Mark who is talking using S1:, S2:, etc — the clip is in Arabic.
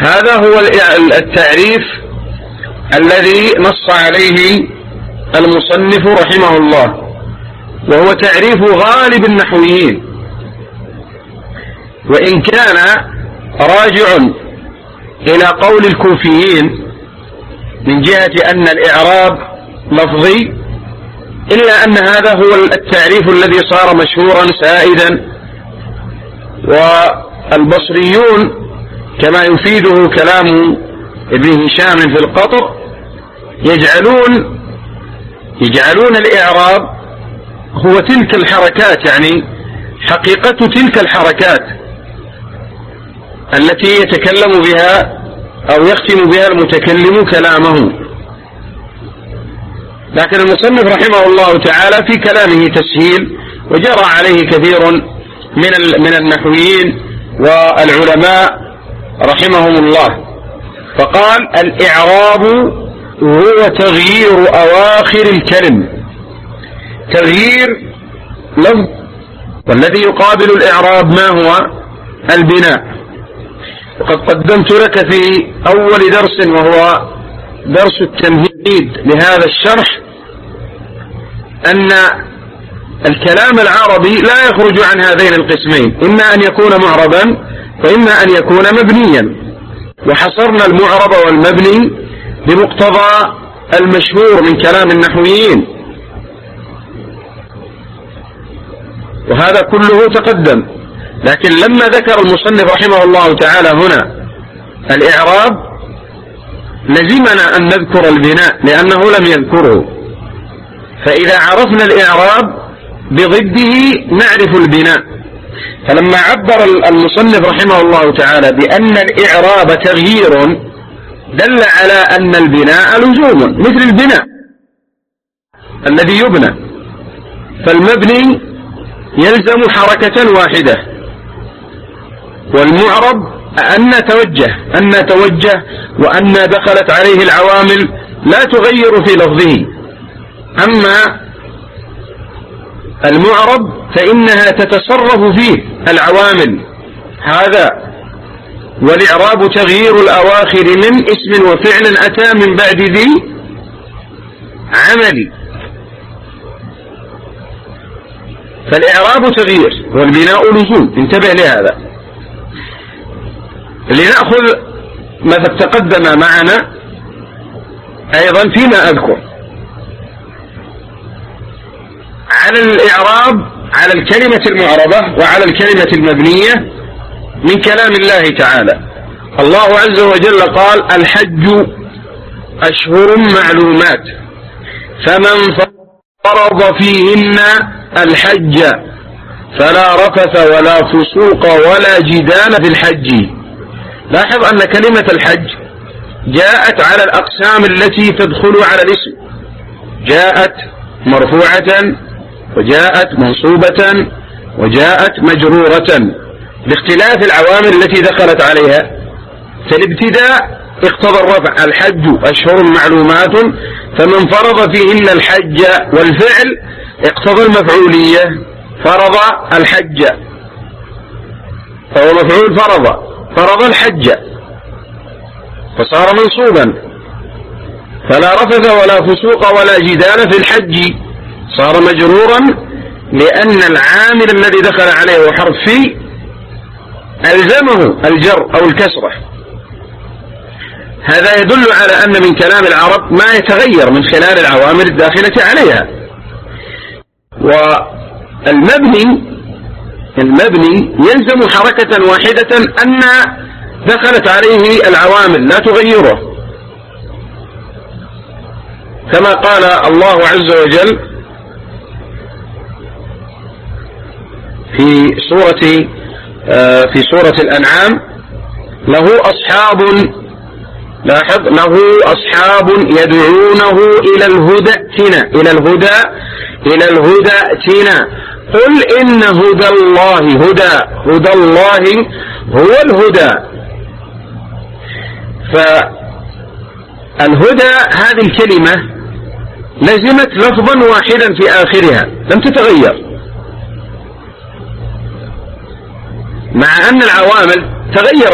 S1: هذا هو التعريف الذي نص عليه المصنف رحمه الله، وهو تعريف غالب النحويين، وإن كان راجع إلى قول الكوفيين من جهة أن الإعراب لفظي، إلا أن هذا هو التعريف الذي صار مشهورا سائدا. والبصريون كما يفيده كلام ابن هشام في القطر يجعلون الإعراب هو تلك الحركات، يعني حقيقة تلك الحركات التي يتكلم بها أو يختم بها المتكلم كلامه. لكن المصنف رحمه الله تعالى في كلامه تسهيل، وجرى عليه كثير من النحويين والعلماء رحمهم الله، فقال الإعراب هو تغيير أواخر الكلم، تغيير لفظ، والذي يقابل الإعراب ما هو؟ البناء. وقد قدمت لك في أول درس وهو درس التمهيد لهذا الشرح أن الكلام العربي لا يخرج عن هذين القسمين، إما أن يكون معربا وإما أن يكون مبنيا، وحصرنا المعرب والمبني بمقتضى المشهور من كلام النحويين، وهذا كله تقدم. لكن لما ذكر المصنف رحمه الله تعالى هنا الإعراب لزمنا أن نذكر البناء لأنه لم يذكره، فإذا عرفنا الإعراب بضده نعرف البناء. فلما عبر المصنف رحمه الله تعالى بأن الإعراب تغيير دل على أن البناء لزوم، مثل البناء الذي يبنى، فالمبني يلزم حركة واحدة، والمعرب أن توجه وأن دخلت عليه العوامل لا تغير في لفظه. أما المعرب فإنها تتصرف فيه العوامل، هذا والإعراب تغيير الأواخر من اسم وفعل أتى من بعد ذي عمل، فالإعراب تغيير والبناء لزوم، انتبه لهذا. لنأخذ ما تقدم معنا أيضا فيما أذكر على الإعراب على الكلمة المعربة وعلى الكلمة المبنية من كلام الله تعالى. الله عز وجل قال الحج أشهر معلومات فمن فرض فيهن الحج فلا رفث ولا فسوق ولا جدال في الحج. لاحظ أن كلمة الحج جاءت على الأقسام التي تدخل على الاسم، جاءت مرفوعة وجاءت منصوبة وجاءت مجرورة باختلاف العوامل التي دخلت عليها. فالابتداء اقتضى الرفع، الحج أشهر معلومات فمن فرض فيهن الحج، والفعل اقتضى المفعولية، فرض الحج فهو مفعول فرض الحج فصار منصوبا. فلا رفث ولا فسوق ولا جدال في الحج صار مجرورا لأن العامل الذي دخل عليه وحرف في ألزمه الجر أو الكسرة. هذا يدل على أن من كلام العرب ما يتغير من خلال العوامل الداخلة عليها. والمبني يلزم حركة واحدة أن دخلت عليه العوامل لا تغيره، كما قال الله عز وجل في سورة الأنعام له أصحاب، لاحظ، له أصحاب يدعونه إلى الهدى ائتنا قل إن هدى الله هو الهدى. فالهدى هذه الكلمة لزمت لفظا واحدا في آخرها لم تتغير، مع أن العوامل تغيرت